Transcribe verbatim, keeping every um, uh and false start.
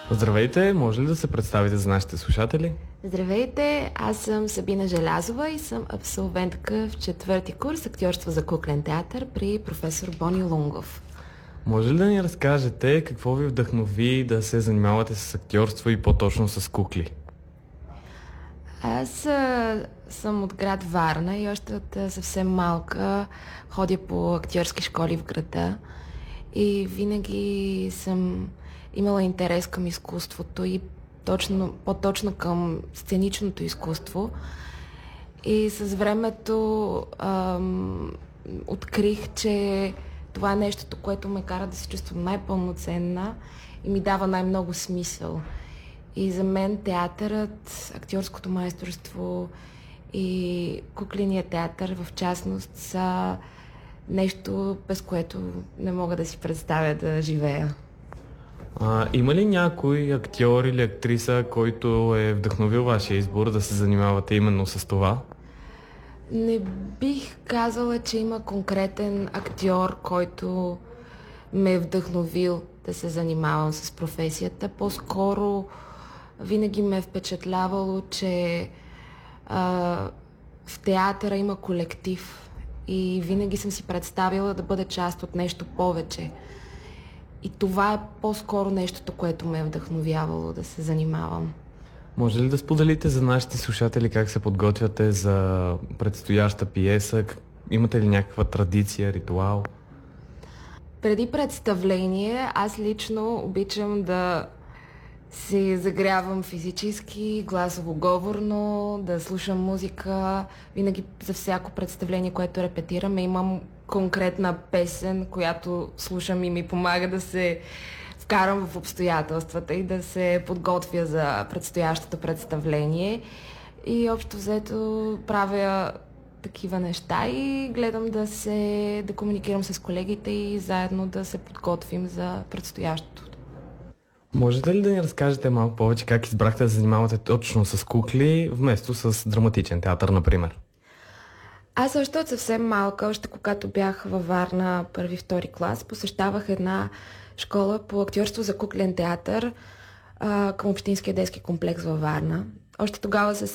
Здравейте, може ли да се представите за нашите слушатели? Здравейте, аз съм Сабина Желязова и съм абсолвентка в четвърти курс актьорство за куклен театър при професор Бони Лунгов. Може ли да ни разкажете какво ви вдъхнови да се занимавате с актьорство и по-точно с кукли? Аз а, съм от град Варна и още от а, съвсем малка ходя по актьорски школи в града и винаги съм имала интерес към изкуството и точно, по-точно към сценичното изкуство. И с времето ам, открих, че това е нещото, което ме кара да се чувствам най-пълноценна и ми дава най-много смисъл. И за мен театърът, актьорското майсторство и кукления театър в частност са нещо, без което не мога да си представя да живея. А, има ли някой актьор или актриса, който е вдъхновил вашия избор да се занимавате именно с това? Не бих казала, че има конкретен актьор, който ме е вдъхновил да се занимавам с професията. По-скоро винаги ме е впечатлявало, че а, в театъра има колектив и винаги съм си представила да бъда част от нещо повече. И това е по-скоро нещото, което ме е вдъхновявало да се занимавам. Може ли да споделите за нашите слушатели как се подготвяте за предстояща пиеса? Имате ли някаква традиция, ритуал? Преди представление аз лично обичам да се загрявам физически, гласово-говорно, да слушам музика. Винаги за всяко представление, което репетираме, имам конкретна песен, която слушам и ми помага да се вкарам в обстоятелствата и да се подготвя за предстоящото представление. И общо взето правя такива неща и гледам да се да комуникирам с колегите и заедно да се подготвим за предстоящото. Можете ли да ни разкажете малко повече как избрахте да се занимавате точно с кукли, вместо с драматичен театър, например? Аз още от съвсем малка, още когато бях във Варна първи-втори клас, посещавах една школа по актьорство за куклен театър а, към Общинския детски комплекс във Варна. Още тогава се